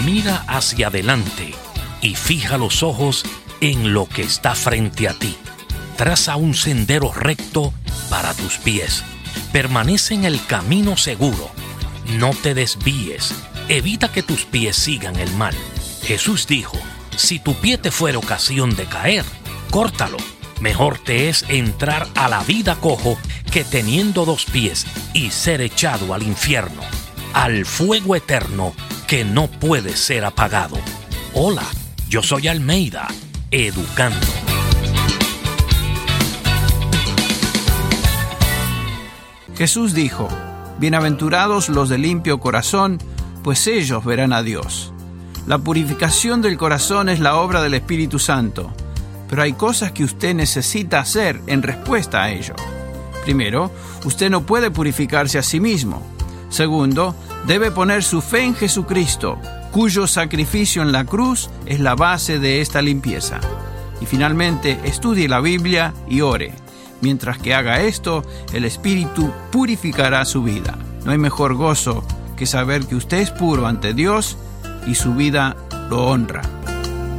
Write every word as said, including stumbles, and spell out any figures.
Mira hacia adelante y fija los ojos en lo que está frente a ti. Traza un sendero recto para tus pies. Permanece en el camino seguro. No te desvíes. Evita que tus pies sigan el mal. Jesús dijo, si tu pie te fuera ocasión de caer, córtalo. Mejor te es entrar a la vida cojo que teniendo dos pies y ser echado al infierno, al fuego eterno que no puede ser apagado. Hola, yo soy Almeida, educando. Jesús dijo, bienaventurados los de limpio corazón, pues ellos verán a Dios. La purificación del corazón es la obra del Espíritu Santo, pero hay cosas que usted necesita hacer en respuesta a ello. Primero, usted no puede purificarse a sí mismo. Segundo, debe poner su fe en Jesucristo, cuyo sacrificio en la cruz es la base de esta limpieza. Y finalmente, estudie la Biblia y ore. Mientras que haga esto, el Espíritu purificará su vida. No hay mejor gozo que saber que usted es puro ante Dios y su vida lo honra.